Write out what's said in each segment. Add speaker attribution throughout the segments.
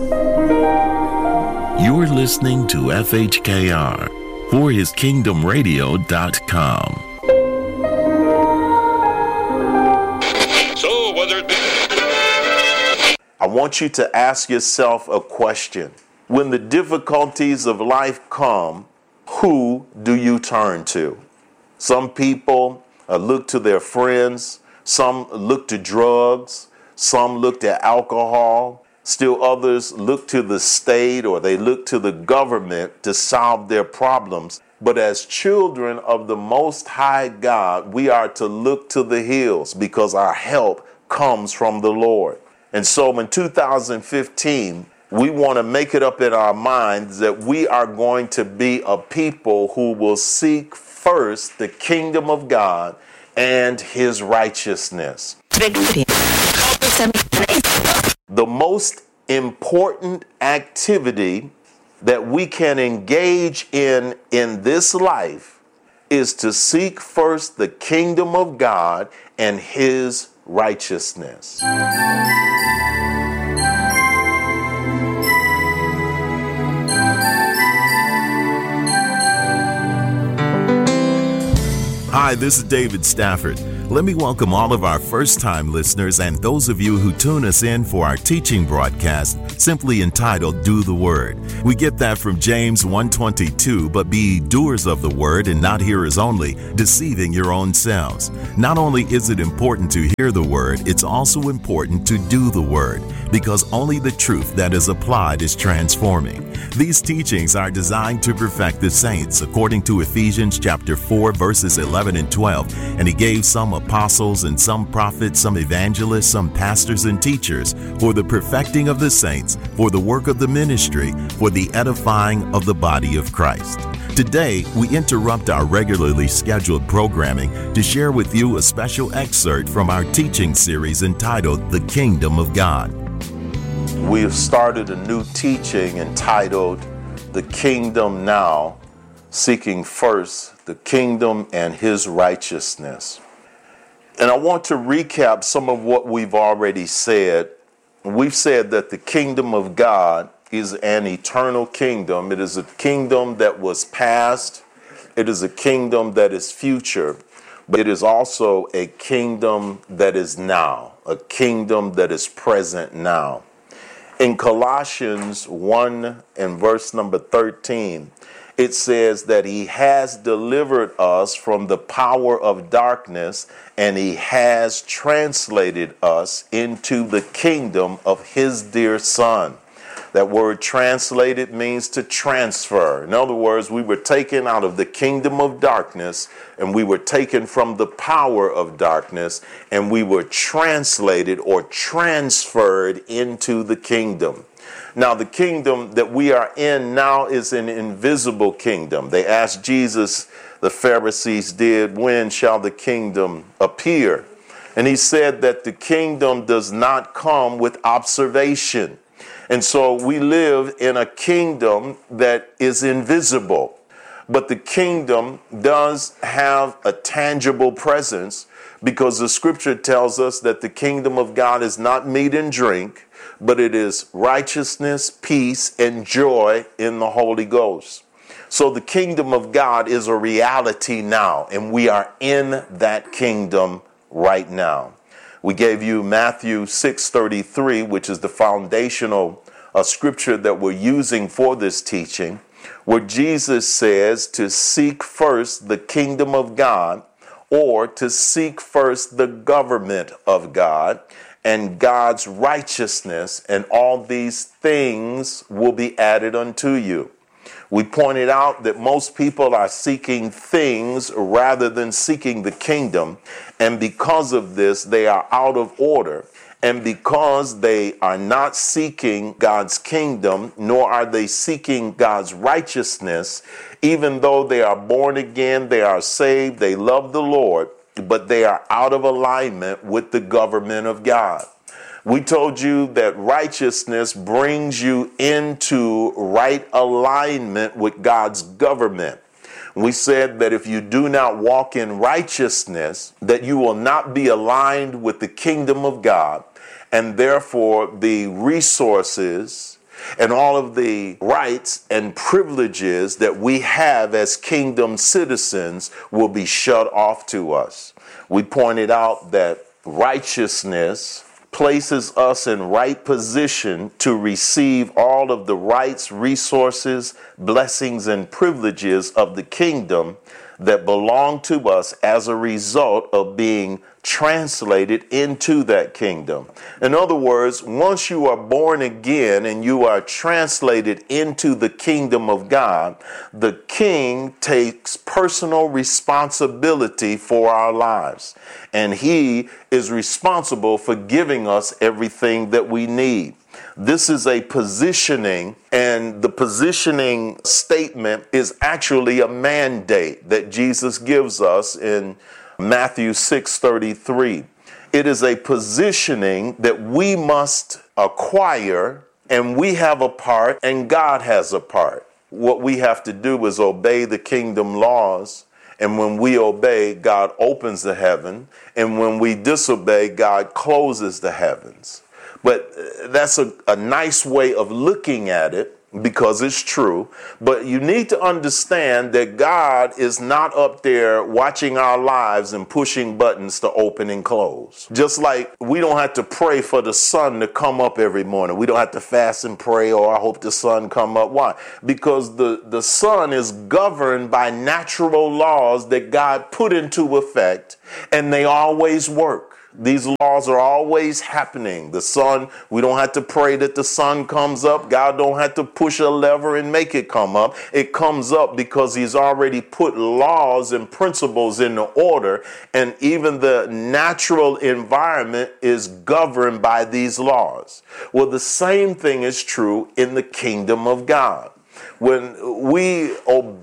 Speaker 1: You're listening to FHKR, ForHisKingdomRadio.com.
Speaker 2: So, whether it be...
Speaker 3: I want you to ask yourself a question. When the difficulties of life come, who do you turn to? Some people look to their friends. Some look to drugs. Some look to alcohol. Still others look to the state or they look to the government to solve their problems. But as children of the Most High God, we are to look to the hills because our help comes from the Lord. And so in 2015, we want to make it up in our minds that we are going to be a people who will seek first the kingdom of God and his righteousness. The most important activity that we can engage in this life is to seek first the kingdom of God and his righteousness.
Speaker 1: Hi, this is David Stafford. Let me welcome all of our first-time listeners and those of you who tune us in for our teaching broadcast, simply entitled Do the Word. We get that from James 1:22, but be doers of the word and not hearers only, deceiving your own selves. Not only is it important to hear the word, it's also important to do the word, because only the truth that is applied is transforming. These teachings are designed to perfect the saints, according to Ephesians chapter 4, verses 11 and 12, and he gave some apostles and some prophets, some evangelists, some pastors and teachers for the perfecting of the saints, for the work of the ministry, for the edifying of the body of Christ. Today, we interrupt our regularly scheduled programming to share with you a special excerpt from our teaching series entitled The Kingdom of God.
Speaker 3: We have started a new teaching entitled The Kingdom Now, seeking first the kingdom and his righteousness. And I want to recap some of what we've already said. We've said that the kingdom of God is an eternal kingdom. It is a kingdom that was past. It is a kingdom that is future. But it is also a kingdom that is now, a kingdom that is present now. In Colossians 1 and verse number 13, it says that he has delivered us from the power of darkness and he has translated us into the kingdom of his dear Son. That word translated means to transfer. In other words, we were taken out of the kingdom of darkness and we were taken from the power of darkness and we were translated or transferred into the kingdom. Now, the kingdom that we are in now is an invisible kingdom. They asked Jesus, the Pharisees did, when shall the kingdom appear? And he said that the kingdom does not come with observation. And so we live in a kingdom that is invisible. But the kingdom does have a tangible presence because the scripture tells us that the kingdom of God is not meat and drink, but it is righteousness, peace, and joy in the Holy Ghost. So the kingdom of God is a reality now, and we are in that kingdom right now. We gave you Matthew 6:33, which is the foundational scripture that we're using for this teaching, where Jesus says to seek first the kingdom of God, or to seek first the government of God and God's righteousness, and all these things will be added unto you. We pointed out that most people are seeking things rather than seeking the kingdom, and because of this, they are out of order. And because they are not seeking God's kingdom, nor are they seeking God's righteousness, even though they are born again, they are saved, they love the Lord, but they are out of alignment with the government of God. We told you that righteousness brings you into right alignment with God's government. We said that if you do not walk in righteousness, that you will not be aligned with the kingdom of God, and therefore the resources And all of the rights and privileges that we have as kingdom citizens will be shut off to us. We pointed out that righteousness places us in right position to receive all of the rights, resources, blessings, and privileges of the kingdom that belong to us as a result of being translated into that kingdom. In other words, once you are born again and you are translated into the kingdom of God, the king takes personal responsibility for our lives. And he is responsible for giving us everything that we need. This is a positioning, and the positioning statement is actually a mandate that Jesus gives us in Matthew 6:33. It is a positioning that we must acquire, and we have a part, and God has a part. What we have to do is obey the kingdom laws, and when we obey, God opens the heaven, and when we disobey, God closes the heavens. But that's a nice way of looking at it, because it's true. But you need to understand that God is not up there watching our lives and pushing buttons to open and close. Just like we don't have to pray for the sun to come up every morning. We don't have to fast and pray, or I hope the sun come up. Why? Because the sun is governed by natural laws that God put into effect, and they always work. These laws are always happening. The sun, we don't have to pray that the sun comes up. God don't have to push a lever and make it come up. It comes up because he's already put laws and principles into order. And even the natural environment is governed by these laws. Well, the same thing is true in the kingdom of God. When we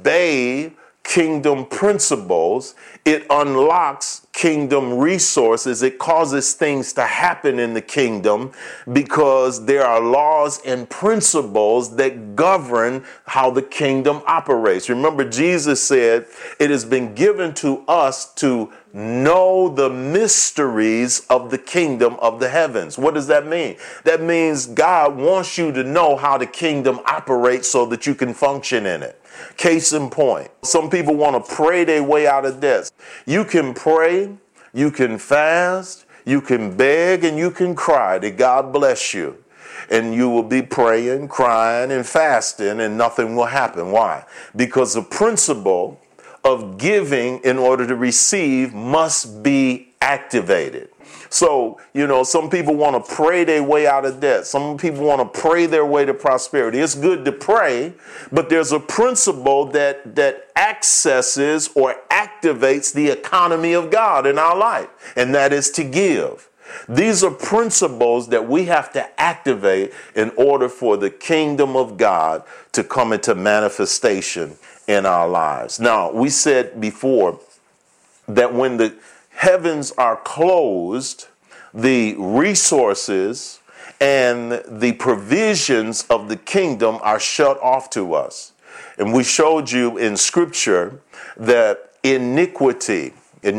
Speaker 3: obey kingdom principles, it unlocks kingdom resources. It causes things to happen in the kingdom because there are laws and principles that govern how the kingdom operates. Remember, Jesus said, it has been given to us to know the mysteries of the kingdom of the heavens. What does that mean? That means God wants you to know how the kingdom operates so that you can function in it. Case in point, some people want to pray their way out of debt. You can pray, you can fast, you can beg, and you can cry that God bless you. And you will be praying, crying, and fasting, and nothing will happen. Why? Because the principle of giving in order to receive must be activated. So, some people want to pray their way out of debt. Some people want to pray their way to prosperity. It's good to pray, but there's a principle that accesses or activates the economy of God in our life, and that is to give. These are principles that we have to activate in order for the kingdom of God to come into manifestation in our lives. Now, we said before that when the heavens are closed, the resources and the provisions of the kingdom are shut off to us. And we showed you in scripture that iniquity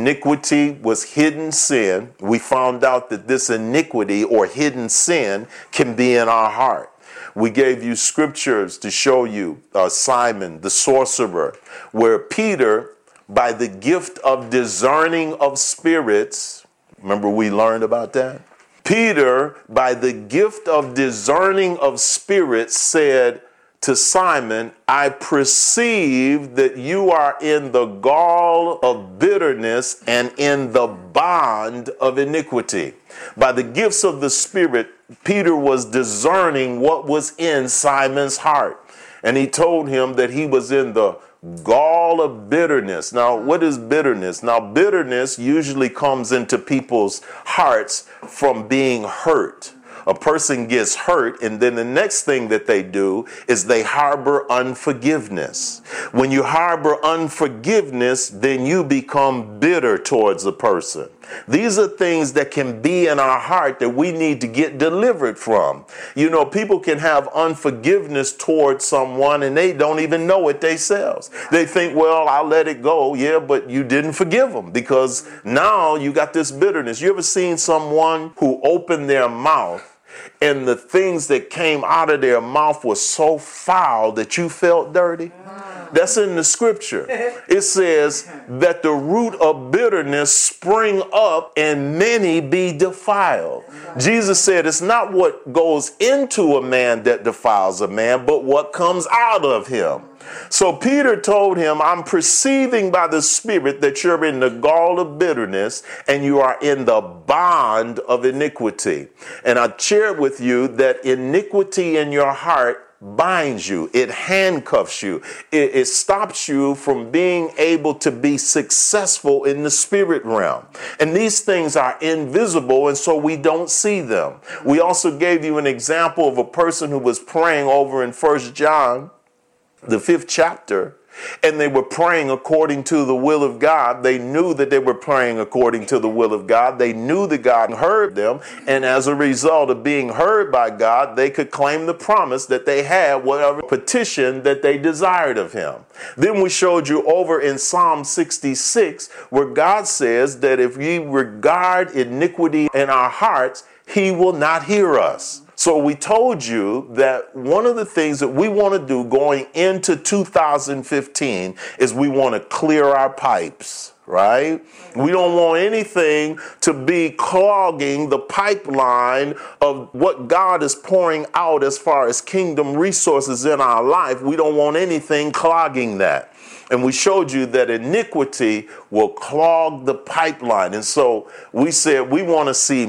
Speaker 3: was hidden sin. We found out that this iniquity or hidden sin can be in our heart. We gave you scriptures to show you Simon the sorcerer, where Peter, by the gift of discerning of spirits, remember we learned about that? Peter, by the gift of discerning of spirits, said to Simon, I perceive that you are in the gall of bitterness and in the bond of iniquity. By the gifts of the Spirit, Peter was discerning what was in Simon's heart. And he told him that he was in the gall of bitterness. Now, what is bitterness? Now, bitterness usually comes into people's hearts from being hurt. A person gets hurt, and then the next thing that they do is they harbor unforgiveness. When you harbor unforgiveness, then you become bitter towards the person. These are things that can be in our heart that we need to get delivered from. People can have unforgiveness towards someone and they don't even know it themselves. They think, well, I'll let it go. Yeah, but you didn't forgive them because now you got this bitterness. You ever seen someone who opened their mouth and the things that came out of their mouth were so foul that you felt dirty? That's in the scripture. It says that the root of bitterness spring up and many be defiled. Jesus said it's not what goes into a man that defiles a man, but what comes out of him. So Peter told him, I'm perceiving by the Spirit that you're in the gall of bitterness and you are in the bond of iniquity. And I shared with you that iniquity in your heart binds you, it handcuffs you, it stops you from being able to be successful in the spirit realm. And these things are invisible, and so we don't see them. We also gave you an example of a person who was praying over in 1 John, the 5th chapter, and they were praying according to the will of God. They knew that they were praying according to the will of God. They knew that God heard them. And as a result of being heard by God, they could claim the promise that they had whatever petition that they desired of him. Then we showed you over in Psalm 66, where God says that if we regard iniquity in our hearts, he will not hear us. So we told you that one of the things that we want to do going into 2015 is we want to clear our pipes, right? We don't want anything to be clogging the pipeline of what God is pouring out as far as kingdom resources in our life. We don't want anything clogging that. And we showed you that iniquity will clog the pipeline. And so we said we want to see